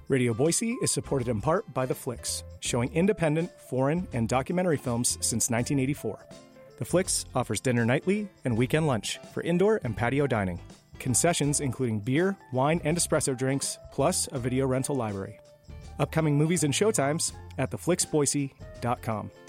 Radio Boise is supported in part by The Flicks, showing independent, foreign, and documentary films since 1984. The Flicks offers dinner nightly and weekend lunch for indoor and patio dining. Concessions including beer, wine, and espresso drinks, plus a video rental library. Upcoming movies and showtimes at theflicksboise.com.